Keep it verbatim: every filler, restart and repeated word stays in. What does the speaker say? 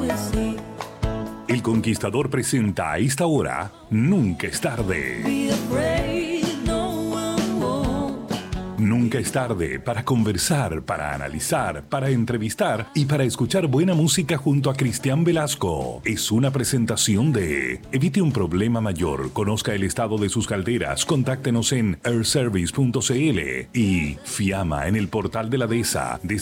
El Conquistador presenta a esta hora Nunca es tarde. Nunca es tarde para conversar, para analizar, para entrevistar y para escuchar buena música junto a Cristian Velasco. Es una presentación de Evite un problema mayor, conozca el estado de sus calderas, contáctenos en airservice punto c l y Fiama en el portal de la D E S A.